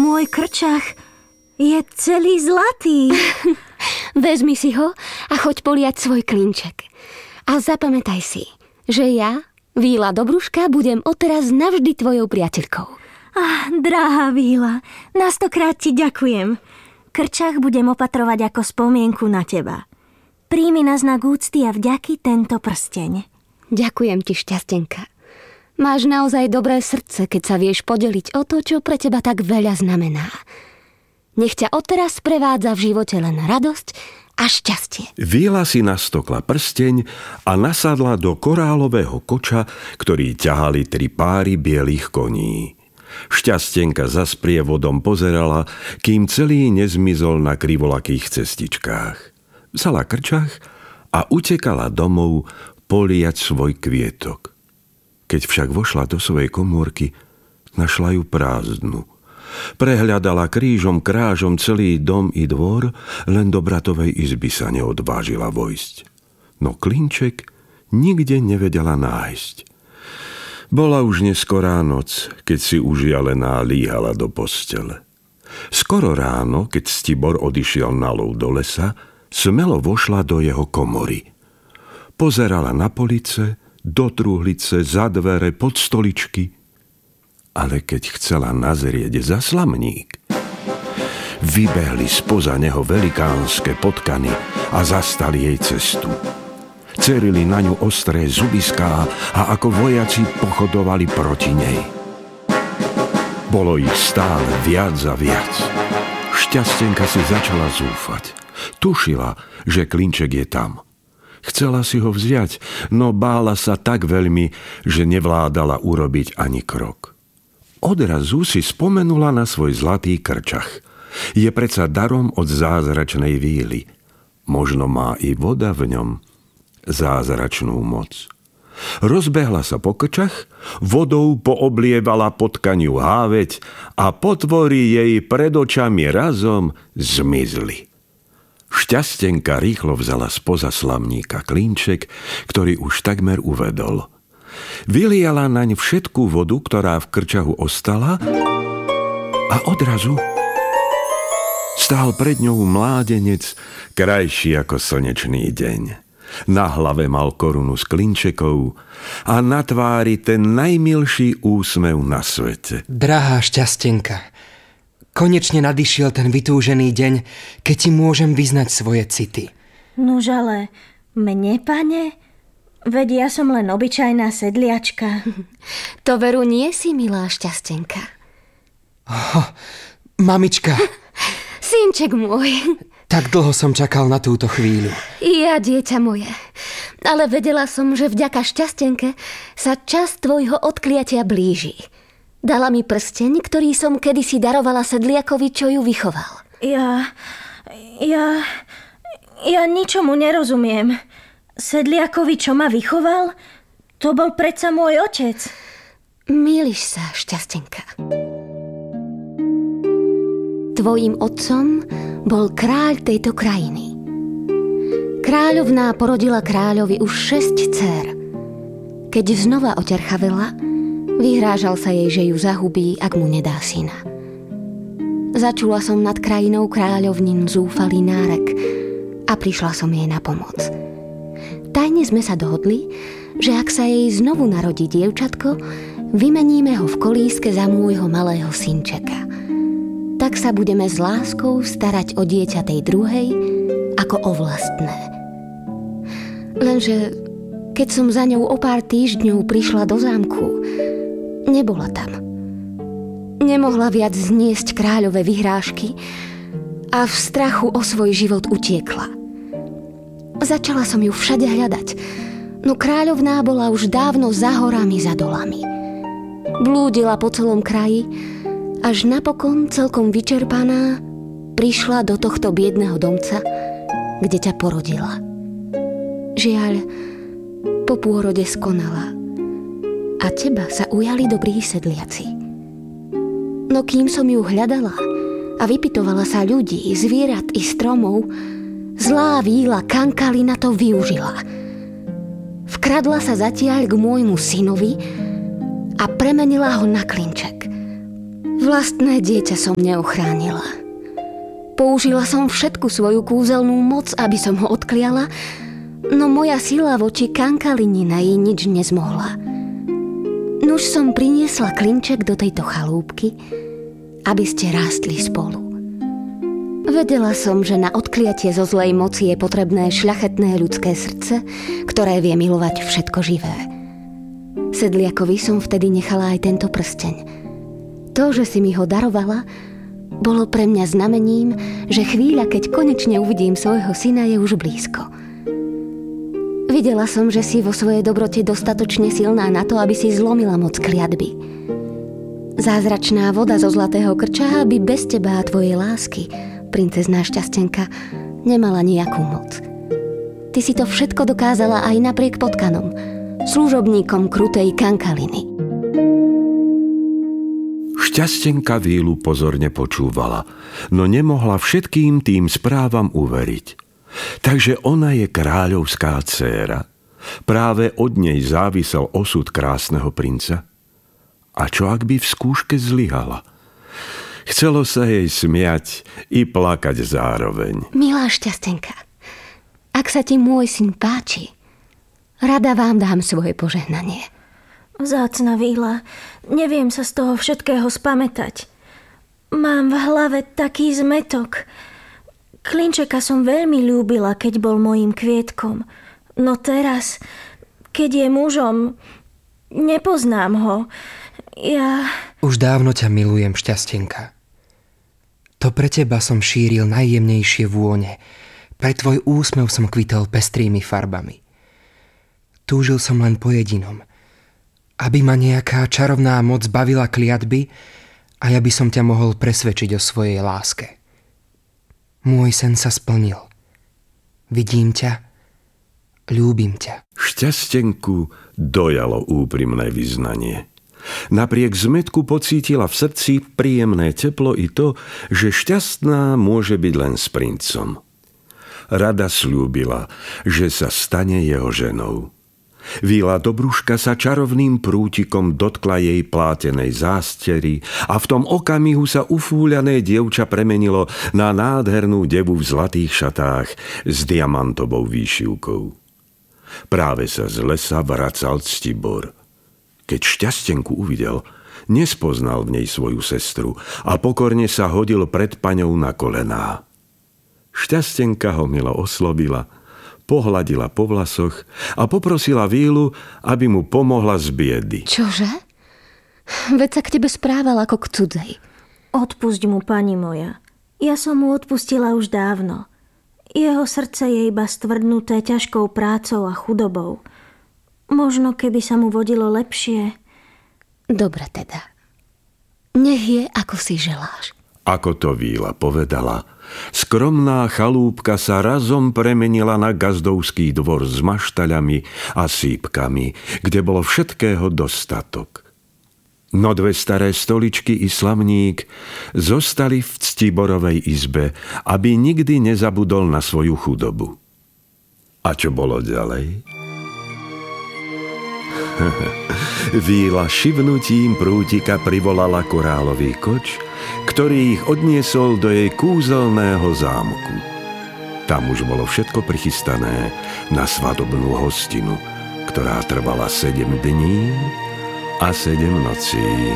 Môj krčach je celý zlatý. Vezmi si ho a choď poliať svoj klinček. A zapamätaj si, že ja, Víla Dobruška, budem odteraz navždy tvojou priateľkou. Drahá Víla, na 100-krát ti ďakujem. Krčach budem opatrovať ako spomienku na teba. Príjmi na znak úcty a vďaky tento prsteň. Ďakujem ti, šťastenka. Máš naozaj dobré srdce, keď sa vieš podeliť o to, čo pre teba tak veľa znamená. Nech ťa odteraz prevádza v živote len radosť a šťastie. Víla si nastokla prsteň a nasadla do korálového koča, ktorý ťahali 3 páry bielých koní. Šťastenka za sprievodom pozerala, kým celý nezmizol na krivolakých cestičkách. Vzala krčach a utekala domov poliať svoj kvietok. Keď však vošla do svojej komórky, našla ju prázdnu. Prehľadala krížom krážom celý dom i dvor, len do bratovej izby sa neodvážila vojsť. No klinček nikde nevedela nájsť. Bola už neskorá noc, keď si užialená líhala do postele. Skoro ráno, keď Stibor odišiel na lov do lesa, smelo vošla do jeho komory. Pozerala na police, do truhlice, za dvere, pod stoličky. Ale keď chcela nazrieť za slamník, vybehli spoza neho velikánske potkany a zastali jej cestu. Cerili na ňu ostré zubiská a ako vojaci pochodovali proti nej. Bolo ich stále viac a viac. Šťastenka si začala zúfať. Tušila, že klinček je tam. Chcela si ho vziať, no bála sa tak veľmi, že nevládala urobiť ani krok. Odrazu si spomenula na svoj zlatý krčach. Je predsa darom od zázračnej Víly. Možno má i voda v ňom zázračnú moc. Rozbehla sa po krčach, vodou pooblievala potkaniu háveť a potvory jej pred očami razom zmizli. Šťastenka rýchlo vzala spoza slamníka klinček, ktorý už takmer uvedol. Vyliala naň všetkú vodu, ktorá v krčahu ostala, a odrazu stál pred ňou mládenec, krajší ako slnečný deň. Na hlave mal korunu z klinčekov a na tvári ten najmilší úsmev na svete. Drahá Šťastenka, konečne nadišiel ten vytúžený deň, keď ti môžem vyznať svoje city. Nuž ale mne, pane? Veď ja som len obyčajná sedliačka. To veru nie si, milá Šťastenka. Mamička. Synček môj. Tak dlho som čakal na túto chvíľu. Ja, dieťa moje. Ale vedela som, že vďaka Šťastenke sa čas tvojho odkliatia blíži. Dala mi prsteň, ktorý som kedysi darovala sedliakovi, čo ju vychoval. Ja ničomu nerozumiem. Sedliakovi, čo ma vychoval, to bol predsa môj otec. Mýliš sa, Šťastenka. Tvojím otcom bol kráľ tejto krajiny. Kráľovná porodila kráľovi už 6 dcér. Keď znova oterchavela, vyhrážal sa jej, že ju zahubí, ak mu nedá syna. Začula som nad krajinou kráľovnin zúfalý nárek a prišla som jej na pomoc. Tajne sme sa dohodli, že ak sa jej znovu narodí dievčatko, vymeníme ho v kolíske za môjho malého synčeka. Tak sa budeme s láskou starať o dieťa tej druhej ako o vlastné. Lenže keď som za ňou o pár týždňov prišla do zámku, nebola tam. Nemohla viac zniesť kráľové vyhrážky a v strachu o svoj život utiekla. Začala som ju všade hľadať, no kráľovná bola už dávno za horami, za dolami. Blúdila po celom kraji, až napokon celkom vyčerpaná prišla do tohto biedného domca, kde ťa porodila. Žiaľ, po pôrode skonala a teba sa ujali dobrí sedliaci. No kým som ju hľadala a vypytovala sa ľudí, zvierat i stromov, zlá Víla Kankalina to využila. Vkradla sa zatiaľ k môjmu synovi a premenila ho na klinček. V Vlastné dieťa som neuchránila. Použila som všetku svoju kúzelnú moc, aby som ho odkliala, no moja sila voči kankalini na jej nič nezmohla. Nuž som priniesla klinček do tejto chalúbky, aby ste rástli spolu. Vedela som, že na odkliatie zo zlej moci je potrebné šľachetné ľudské srdce, ktoré vie milovať všetko živé. Sedliakovi som vtedy nechala aj tento prsteň. To, že si mi ho darovala, bolo pre mňa znamením, že chvíľa, keď konečne uvidím svojho syna, je už blízko. Videla som, že si vo svojej dobrote dostatočne silná na to, aby si zlomila moc kliatby. Zázračná voda zo zlatého krča by bez teba a tvojej lásky, princezná Šťastenka, nemala nejakú moc. Ty si to všetko dokázala aj napriek potkanom, služobníkom krutej kankaliny. Šťastenka vílu pozorne počúvala, no nemohla všetkým tým správam uveriť. Takže ona je kráľovská dcéra. Práve od nej závisel osud krásneho princa. A čo ak by v skúške zlyhala? Chcelo sa jej smiať i plakať zároveň. Milá Šťastenka, ak sa ti môj syn páči, rada vám dám svoje požehnanie. Vzácna víla, neviem sa z toho všetkého spamätať. Mám v hlave taký zmetok. Klinčeka som veľmi ľúbila, keď bol mojím kvietkom. No teraz, keď je mužom, nepoznám ho. Už dávno ťa milujem, Šťastenka. To pre teba som šíril najjemnejšie vône. Pre tvoj úsmev som kvitol pestrými farbami. Túžil som len po jedinom. Aby ma nejaká čarovná moc bavila kliatby a ja by som ťa mohol presvedčiť o svojej láske. Môj sen sa splnil. Vidím ťa, ľúbim ťa. Šťastenku dojalo úprimné vyznanie. Napriek zmätku pocítila v srdci príjemné teplo i to, že šťastná môže byť len s princom. Rada sľúbila, že sa stane jeho ženou. Víla Dobruška sa čarovným prútikom dotkla jej plátenej zástery a v tom okamihu sa ufúľané dievča premenilo na nádhernú devu v zlatých šatách s diamantovou výšivkou. Práve sa z lesa vracal Ctibor. Keď Šťastenku uvidel, nespoznal v nej svoju sestru a pokorne sa hodil pred paňou na kolená. Šťastenka ho milo oslovila, pohladila po vlasoch a poprosila Vílu, aby mu pomohla z biedy. Čože? Veď sa k tebe správal ako k cudzej. Odpusť mu, pani moja. Ja som mu odpustila už dávno. Jeho srdce je iba stvrdnuté ťažkou prácou a chudobou. Možno keby sa mu vodilo lepšie. Dobre teda. Nech je, ako si želáš. Ako to Víla povedala, skromná chalúbka sa razom premenila na gazdovský dvor s maštaľami a sípkami, kde bolo všetkého dostatok. No dve staré stoličky i slamník zostali v Ctiborovej izbe, aby nikdy nezabudol na svoju chudobu. A čo bolo ďalej? Víla šibnutím prútika privolala korálový koč, ktorý ich odniesol do jej kúzelného zámku. Tam už bolo všetko prichystané na svadobnú hostinu, ktorá trvala 7 dní a 7 nocí.